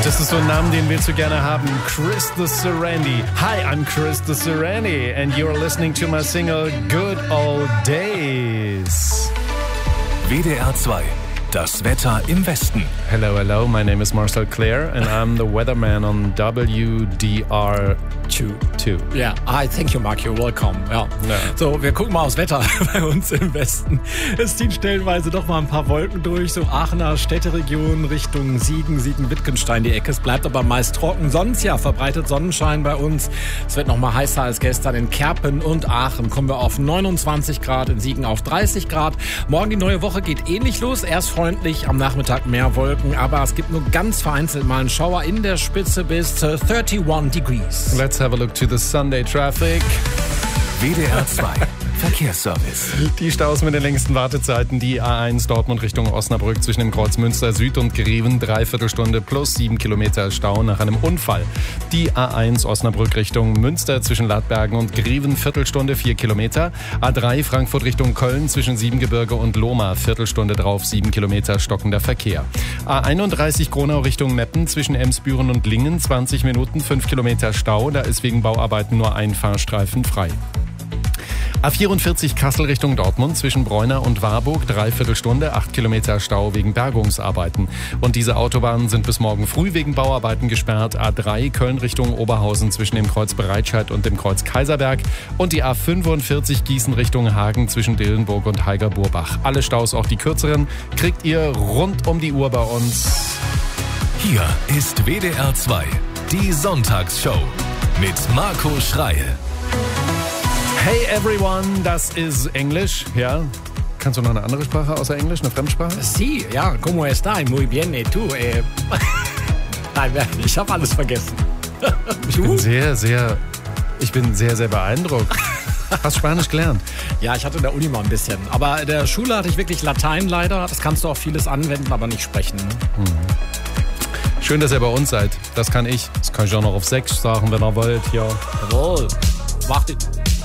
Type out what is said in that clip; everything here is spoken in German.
Das ist so ein Name, den willst du gerne haben. Chris the Serenity. Hi, I'm Chris the Serenity and you're listening to my single Good Old Days. WDR 2. Das Wetter im Westen. Hello, hello. My name is Marcel Claire and I'm the weatherman on WDR2. Ja, thank you, Mark. You're welcome. Ja. So, wir gucken mal aufs Wetter bei uns im Westen. Es ziehen stellenweise doch mal ein paar Wolken durch, so Aachener Städteregion Richtung Siegen-Wittgenstein die Ecke. Es bleibt aber meist trocken. Sonst ja verbreitet Sonnenschein bei uns. Es wird noch mal heißer als gestern in Kerpen und Aachen. Kommen wir auf 29 Grad, in Siegen auf 30 Grad. Morgen die neue Woche geht ähnlich los. Erst freundlich, am Nachmittag mehr Wolken, aber es gibt nur ganz vereinzelt mal einen Schauer in der Spitze bis 31 degrees. Let's have a look to the Sunday traffic. WDR 2. Verkehrsservice. Die Staus mit den längsten Wartezeiten. Die A1 Dortmund Richtung Osnabrück zwischen dem Kreuz Münster Süd und Greven. 3/4 Stunde plus 7 Kilometer Stau nach einem Unfall. Die A1 Osnabrück Richtung Münster zwischen Ladbergen und Greven. Viertelstunde 4 Kilometer. A3 Frankfurt Richtung Köln zwischen Siebengebirge und Lohmar. Viertelstunde drauf 7 Kilometer stockender Verkehr. A31 Gronau Richtung Meppen zwischen Emsbüren und Lingen. 20 Minuten 5 Kilometer Stau. Da ist wegen Bauarbeiten nur ein Fahrstreifen frei. A44 Kassel Richtung Dortmund zwischen Bräuner und Warburg, 3/4 Stunde, 8 Kilometer Stau wegen Bergungsarbeiten. Und diese Autobahnen sind bis morgen früh wegen Bauarbeiten gesperrt. A3 Köln Richtung Oberhausen zwischen dem Kreuz Breitscheid und dem Kreuz Kaiserberg. Und die A45 Gießen Richtung Hagen zwischen Dillenburg und Heiger-Burbach. Alle Staus, auch die kürzeren, kriegt ihr rund um die Uhr bei uns. Hier ist WDR 2, die Sonntagsshow mit Marco Schreil. Hey everyone, das ist Englisch, ja. Kannst du noch eine andere Sprache außer Englisch, eine Fremdsprache? Sí, ja, ¿cómo está? Muy bien, tú. Nein, ich habe alles vergessen. Ich bin sehr, sehr beeindruckt. Hast Spanisch gelernt? Ja, ich hatte in der Uni mal ein bisschen. Aber in der Schule hatte ich wirklich Latein leider. Das kannst du auch vieles anwenden, aber nicht sprechen. Schön, dass ihr bei uns seid. Das kann ich. Das kann ich auch noch auf Sächsisch sagen, wenn ihr wollt. Ja. Jawohl. Macht